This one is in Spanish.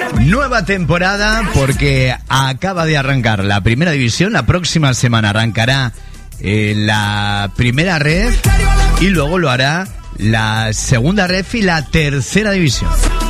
Nueva temporada porque acaba de arrancar la primera división. La próxima semana arrancará la primera ref y luego lo hará la segunda ref y la tercera división.